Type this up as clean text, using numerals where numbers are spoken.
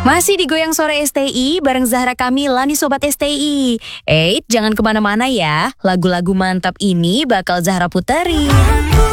Masih di Goyang Sore STI bareng Zahra Kamila nih Sobat STI. Jangan kemana-mana ya. Lagu-lagu mantap ini bakal Zahra puterin.